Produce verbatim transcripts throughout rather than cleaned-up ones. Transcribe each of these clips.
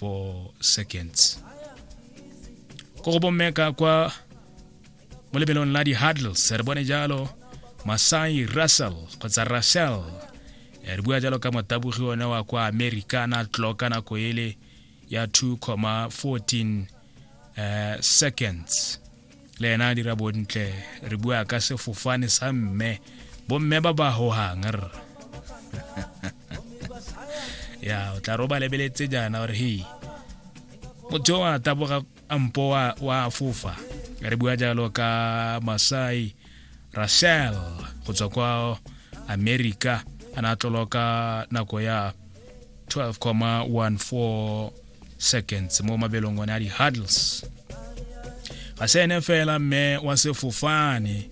four seconds. Go go meka kwa mo lebelong la di hurdles re bone jalo Masai Russell kgotsa Russell re bua jalo ka motabogi ona wa kwa America na tloka na ko ele ya two comma one four uh, seconds le na di rabontle re bua ka sefofane sa mme bo mme ba ba ho hangar ya o tla roba lebeletse jana re hi motho wa taboga ampo wa, wa fofa re bua jalo ka Masai Russell go tswa kwa America ana tloloka nako ya twelve comma one four seconds mo mabelong ona di hurdles ga se ene fela mme wa sefofane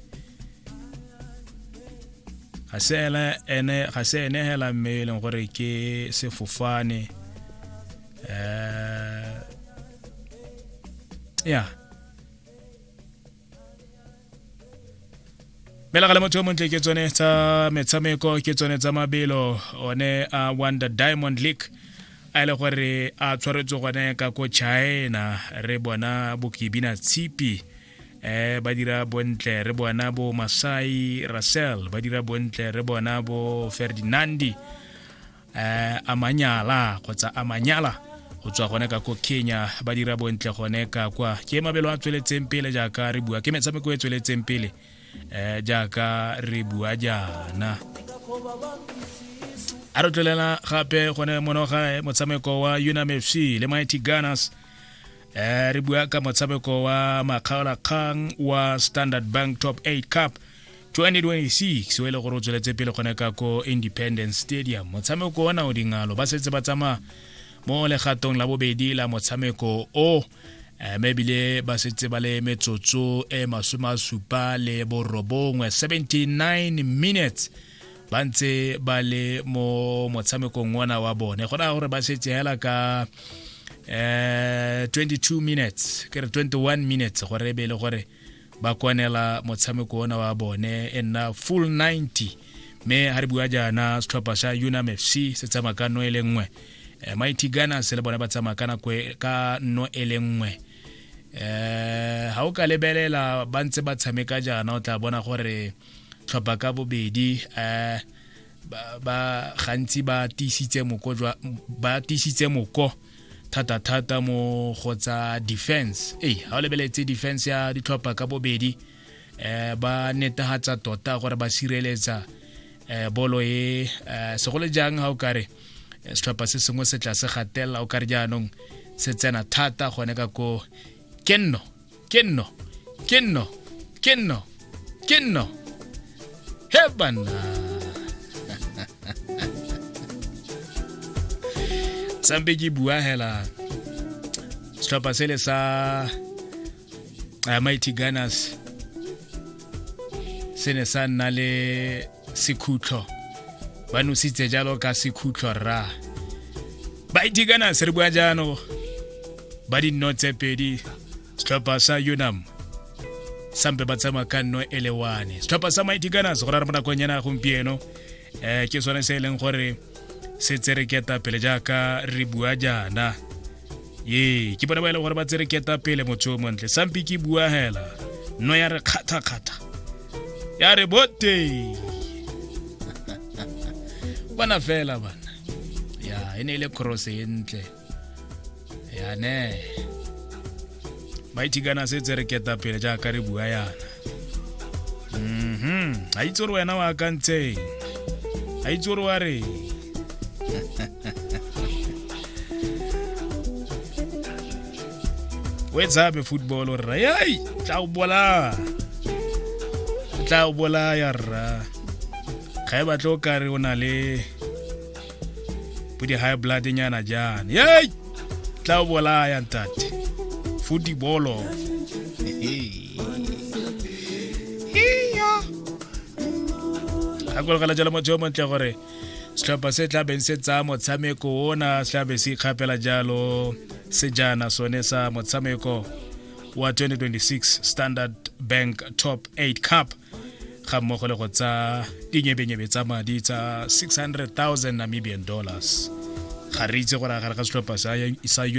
ga se ene ga se ene hela mme le gore ke sefofane eh ya Mela gale motho montle ke tsone tsa metshameko ke tsone tsa mabelo one a Wonder Diamond League a ile gore a tshwaretswe gone ka ko China re bona Bokibina Tsipi eh ba dira bontle re bona bo Masai Russell ba dira bontle re bona bo Ferdinandi eh Amanyala kgotsa Amanyala go tswa gone ka ko Kenya ba dira bontle gone ka kwa ke mabelo a tsweletseng pele jaaka re bua ke metshameko e tsweletseng pele eh jaaka re bua jana a re tlolela gape gone monoga motshameko wa Unam F C le Mighty Gunners eh re bua ka motshameko wa Makhaola Kang wa Standard Bank Top eight Cup twenty twenty-six we le go rotsweletse pele gone ka ko Independence Stadium motshameko ona o dingalo ba setse ba tsama mo le gatong la bobedi la motshameko o eh mebile ba setse ba le metsotso e masoma supa le borobongwe seventy-nine minutes ba ntse ba le mo motshamekong ona wa bone gona gore ba setse hela ka eh twenty-two minutes ke re twenty-one minutes gore be le gore ba konela motshameko ona wa bone ena full ninety me ha re bua jana stopper sa Unam F C se tsama ka no ele nngwe Mighty Gunners le bona ba tsama kana kwe ka no ele nngwe eh ha o ka lebelela ba ntse ba tshameka jana o tla bona gore tlhopha ka bobedi eh ba gantsi ba tisitse moko jwa ba tisitse moko thata thata mo gotsa defense eh ha o lebeletse defense ya ditlhopha ka bobedi eh ba netahatsa tota gore ba sireletsa eh bolo e segole jang ha o kare setlhopha se sengwe se tla se gatela o kare jaanong se tsena thata gone ka ko kenno kenno kenno kenno kenno hebana sambe di bua hela setlhopha se le sa Mighty Gunners se ne sa nna le sekhutlo ba nositse jalo ka sekhutlo ra Mighty Gunners re bua jano ba di notse pedi setlhopha sa Unam sampe ba tsama ka no elewane setlhopha sa Mighty Gunners go ra rena go nyana gompieno eh ke sone se leng gore se tsereketa pele jaaka re bua jana ye ke bona ba ile gore ba tsereketa pele motho montle sampe ke bua hela no ya re khatha khatha ya re bote bana fela bana ya ene ile cross entle ya ne Mighty Gunners se tsereketa pele jaaka re bua yana mhm a itsoro wena wa ka ntse a itsoro wa re wetsabe football ra yai tla o bola tla o bola ya ra ga ba tlo ka re ona le budi high blood nyana jana yai tla o bola ya ntate football iya akol kala jalo mo jomo tle gore setlhopha se tla ben se tsa motshameko ona se tla be se khapela jalo sejana sone sa motshameko wa twenty twenty-six Standard Bank Top eight Cup ga mmogo le go tsa dinyebenyebe tsa madi tsa six hundred thousand Namibian dollars ga re itse gore ga re ka setlhopha sa